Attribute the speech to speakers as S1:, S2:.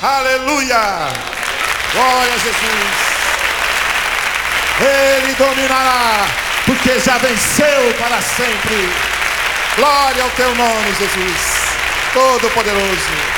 S1: Aleluia. Glória a Jesus. Ele dominará, porque já venceu para sempre. Glória ao teu nome, Jesus, Todo-Poderoso.